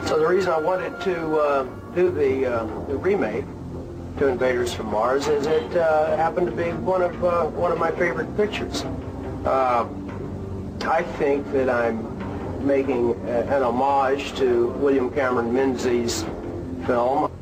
So the reason I wanted to do the remake to Invaders from Mars is it happened to be one of my favorite pictures. I think that I'm making an homage to William Cameron Menzies' film.